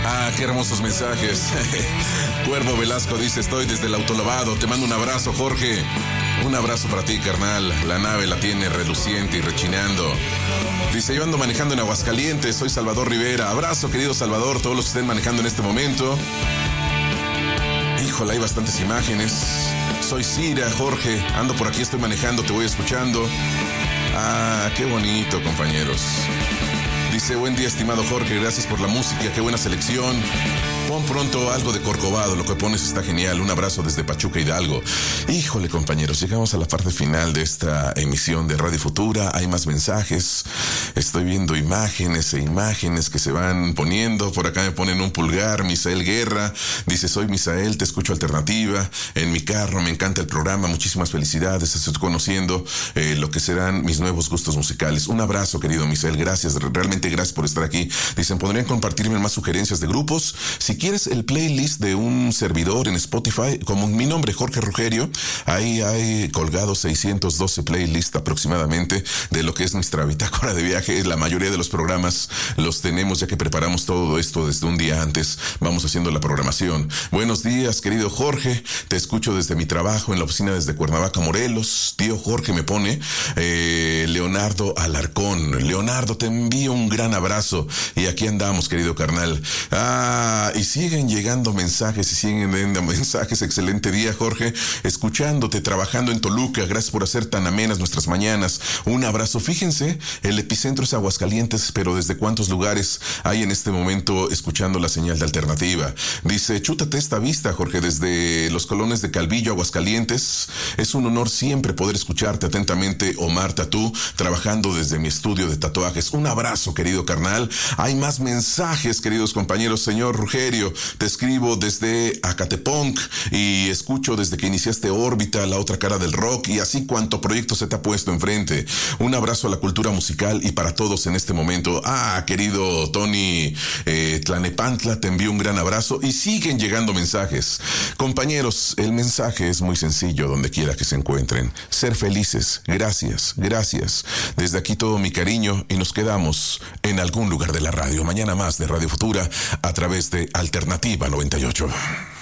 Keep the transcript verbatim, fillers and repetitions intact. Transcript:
Ah, qué hermosos mensajes. Cuervo Velasco dice, estoy desde el autolavado. Te mando un abrazo, Jorge. Un abrazo para ti, carnal. La nave la tiene reluciente y rechinando. Dice, yo ando manejando en Aguascalientes. Soy Salvador Rivera. Abrazo, querido Salvador, todos los que estén manejando en este momento. Híjole, hay bastantes imágenes. Soy Cira, Jorge. Ando por aquí, estoy manejando, te voy escuchando. Ah, qué bonito, compañeros. Dice, buen día, estimado Jorge, gracias por la música, qué buena selección. Pon pronto algo de Corcovado, lo que pones está genial. Un abrazo desde Pachuca, Hidalgo. Híjole, compañeros, llegamos a la parte final de esta emisión de Radio Futura. Hay más mensajes. Estoy viendo imágenes e imágenes que se van poniendo. Por acá me ponen un pulgar. Misael Guerra dice, soy Misael, te escucho Alternativa. En mi carro, me encanta el programa. Muchísimas felicidades. Estoy conociendo eh, lo que serán mis nuevos gustos musicales. Un abrazo, querido Misael. Gracias, realmente gracias por estar aquí. Dicen, ¿podrían compartirme más sugerencias de grupos? Si quieres el playlist de un servidor en Spotify, como mi nombre, Jorge Rugerio, ahí hay colgados seiscientos doce playlists aproximadamente de lo que es nuestra bitácora de viaje. La mayoría de los programas los tenemos ya que preparamos todo esto desde un día antes. Vamos haciendo la programación. Buenos días, querido Jorge. Te escucho desde mi trabajo en la oficina desde Cuernavaca, Morelos. Tío Jorge me pone eh, Leonardo Alarcón. Leonardo, te envío un gran abrazo. Y aquí andamos, querido carnal. Ah, y siguen llegando mensajes y siguen llegando mensajes. Excelente día, Jorge. Escuchándote, trabajando en Toluca. Gracias por hacer tan amenas nuestras mañanas. Un abrazo. Fíjense, el epicentro es Aguascalientes, pero ¿desde cuántos lugares hay en este momento escuchando la señal de Alternativa? Dice, chútate esta vista, Jorge, desde los Colones de Calvillo, Aguascalientes. Es un honor siempre poder escucharte atentamente. Omar Tatú, trabajando desde mi estudio de tatuajes. Un abrazo, querido carnal. Hay más mensajes, queridos compañeros. Señor Rugerio, te escribo desde Acateponc y escucho desde que iniciaste Órbita, la otra cara del rock, y así cuánto proyecto se te ha puesto enfrente. Un abrazo a la cultura musical y para todos en este momento. Ah, querido Tony eh, Tlanepantla, te envío un gran abrazo y siguen llegando mensajes. Compañeros, el mensaje es muy sencillo donde quiera que se encuentren. Ser felices. Gracias, gracias. Desde aquí todo mi cariño y nos quedamos en algún lugar de la radio. Mañana más de Radio Futura a través de Alternativa noventa y ocho.